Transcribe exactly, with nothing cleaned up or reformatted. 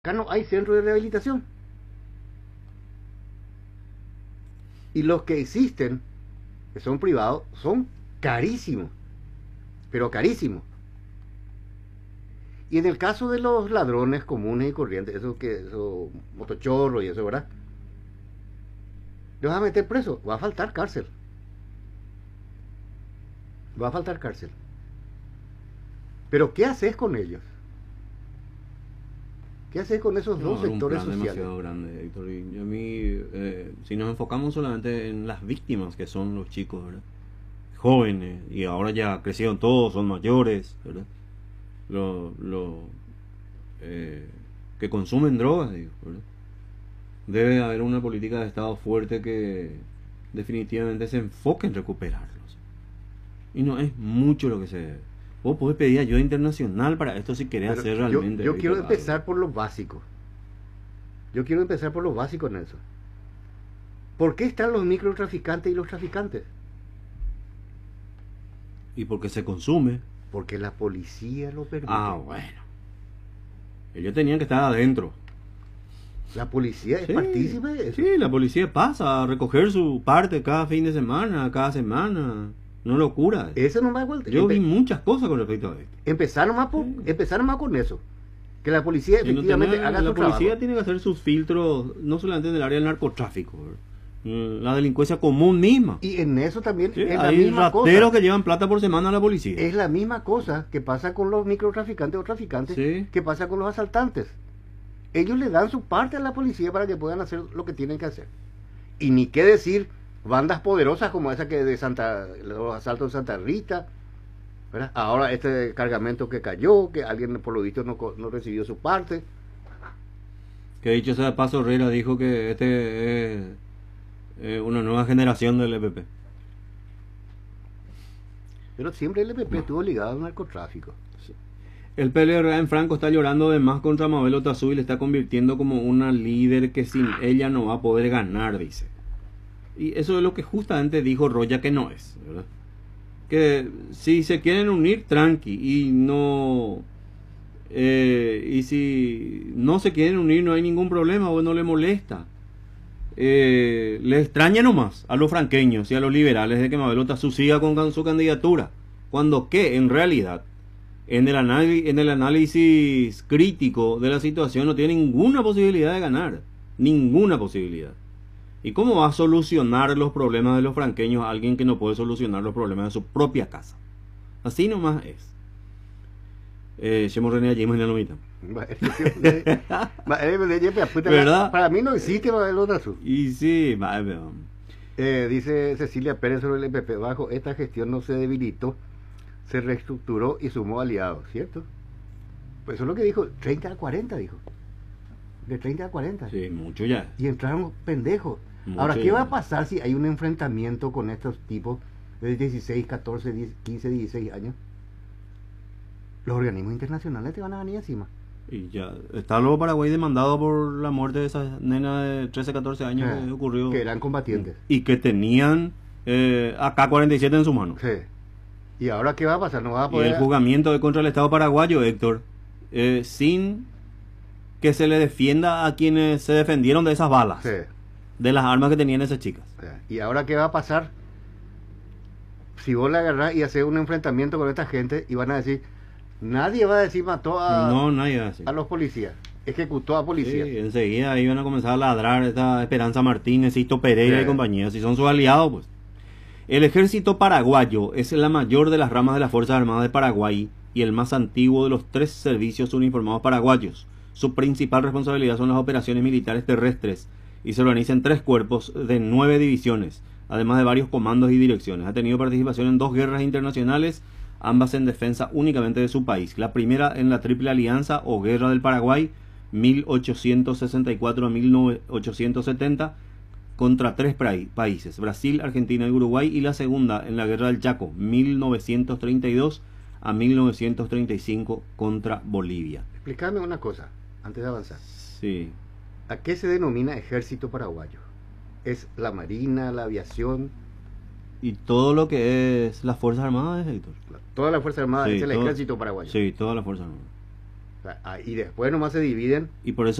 Acá no hay centro de rehabilitación. Y los que existen, que son privados, son carísimos, pero carísimos. Y en el caso de los ladrones comunes y corrientes, esos que, esos motochorros y eso, ¿verdad? ¿Les vas a meter preso? Va a faltar cárcel. Va a faltar cárcel. Pero ¿qué haces con ellos? ¿Qué haces con esos No, dos era un sectores plan sociales? demasiado grande, Héctor. Y a mí, eh, si nos enfocamos solamente en las víctimas, que son los chicos, ¿verdad? Jóvenes, y ahora ya crecieron todos, son mayores, ¿verdad? Lo, lo, eh, que consumen drogas, digo, ¿verdad? Debe haber una política de Estado fuerte que definitivamente se enfoque en recuperarlos. Y no es mucho lo que se debe. Vos podés pedir ayuda internacional para esto si querés Pero hacer yo, realmente. yo quiero Héctor, empezar algo. por lo básico. Yo quiero empezar por lo básico, Nelson. ¿Por qué están los microtraficantes y los traficantes? Y porque se consume. Porque la policía lo permite. Ah, bueno. Ellos tenían que estar adentro. La policía es Sí, partícipe de eso. sí, la policía pasa a recoger su parte cada fin de semana, cada semana. No locura. Eso no va a vuelta. Yo Empe- vi muchas cosas con respecto a esto. Empezaron más, por, Sí. empezaron más con eso. Que la policía Y no efectivamente tener- haga la su policía trabajo. tiene que hacer sus filtros, no solamente en el área del narcotráfico, ¿verdad? Mm, la delincuencia común misma. Y en eso también Sí, es la hay misma rateros cosa. que llevan plata por semana a la policía. Es la misma cosa que pasa con los microtraficantes o traficantes, Sí. que pasa con los asaltantes. Ellos le dan su parte a la policía para que puedan hacer lo que tienen que hacer. Y ni qué decir bandas poderosas como esa que de Santa, los asaltos de Santa Rita, ¿verdad? Ahora este cargamento que cayó, que alguien por lo visto no, co- no recibió su parte. Que dicho sea de paso, Herrera dijo que este es eh, una nueva generación del E P P. Pero siempre el E P P No. estuvo ligado al narcotráfico. El P L R en Franco está llorando de más contra Mabel Otazu y le está convirtiendo como una líder que sin ella no va a poder ganar, dice. Y eso es lo que justamente dijo Roya que no es, ¿verdad? Que si se quieren unir, tranqui, y no... eh, y si no se quieren unir, no hay ningún problema, o no le molesta. Eh, le extraña nomás a los franqueños y a los liberales de que Mabel Otazu siga con su candidatura, cuando que en realidad en el, análisis, en el análisis crítico de la situación no tiene ninguna posibilidad de ganar, ninguna posibilidad. ¿Y cómo va a solucionar los problemas de los franqueños alguien que no puede solucionar los problemas de su propia casa? Así nomás es. Eh, Chemo René allí, mañana lo mitad. ¿Verdad? Para mí no existe Mabel Otazu. Y sí, va, va. Eh, dice Cecilia Pérez sobre el E P P, bajo esta gestión no se debilitó, se reestructuró y sumó aliados, ¿cierto? Pues eso es lo que dijo, treinta a cuarenta dijo. De treinta a cuarenta. Sí, mucho ya. Y entraron pendejos. Mucho Ahora, ¿qué ya. va a pasar si hay un enfrentamiento con estos tipos de dieciséis, catorce, diez, quince, dieciséis años? Los organismos internacionales te van a venir encima. Y ya está luego Paraguay demandado por la muerte de esa nena de trece, catorce años Ah, que ocurrió. que eran combatientes. Y que tenían eh, A K cuarenta y siete en su mano. Sí. ¿Y ahora qué va a pasar? No va a Y poder... el juzgamiento de contra el Estado paraguayo, Héctor, eh, sin que se le defienda a quienes se defendieron de esas balas, Sí. de las armas que tenían esas chicas. ¿Y ahora qué va a pasar? Si vos la agarrás y haces un enfrentamiento con esta gente y van a decir, nadie va a decir mató a, No, nadie va a decir. a los policías, ejecutó a policías. Sí, enseguida iban a comenzar a ladrar esta Esperanza Martínez, Cito Pereira Sí. y compañía. Si son sus aliados, pues. El ejército paraguayo es la mayor de las ramas de las Fuerzas Armadas de Paraguay y el más antiguo de los tres servicios uniformados paraguayos. Su principal responsabilidad son las operaciones militares terrestres y se organiza en tres cuerpos de nueve divisiones, además de varios comandos y direcciones. Ha tenido participación en dos guerras internacionales, ambas en defensa únicamente de su país. La primera en la Triple Alianza o Guerra del Paraguay, mil ochocientos sesenta y cuatro a mil ochocientos setenta, contra tres países, Brasil, Argentina y Uruguay, y la segunda en la Guerra del Chaco, mil novecientos treinta y dos a mil novecientos treinta y cinco, contra Bolivia. Explícame una cosa, antes de avanzar. Sí. ¿A qué se denomina ejército paraguayo? ¿Es la marina, la aviación? Y todo lo que es las Fuerzas Armadas, Héctor. Toda la Fuerza Armada Sí, es el todo- ejército paraguayo. Sí, todas las Fuerzas Armadas. Y después nomás se dividen. Y por eso